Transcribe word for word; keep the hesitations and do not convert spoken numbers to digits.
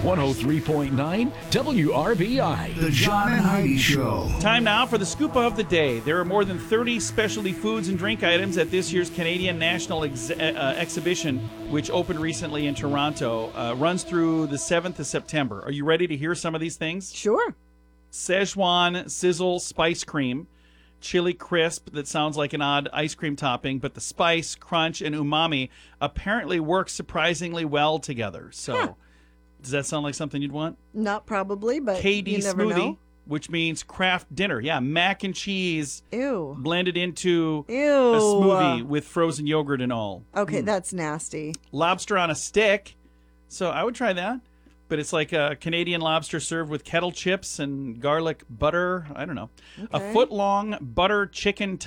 one oh three point nine W R B I. The John and Heidi Show. Time now for the scoop of the day. There are more than thirty specialty foods and drink items at this year's Canadian National Ex- uh, Exhibition, which opened recently in Toronto. Uh, runs through the seventh of September. Are you ready to hear some of these things? Sure. Szechuan Sizzle Spice Cream. Chili crisp that sounds like an odd ice cream topping, but the spice, crunch, and umami apparently work surprisingly well together. So, Huh. does that sound like something you'd want? Not probably, but K D you never smoothie, know. which means craft dinner. Yeah, mac and cheese Ew. blended into Ew. a smoothie with frozen yogurt and all. Okay, that's nasty. Lobster on a stick. So I would try that. But it's like a Canadian lobster served with kettle chips and garlic butter. I don't know. A Okay. foot long butter chicken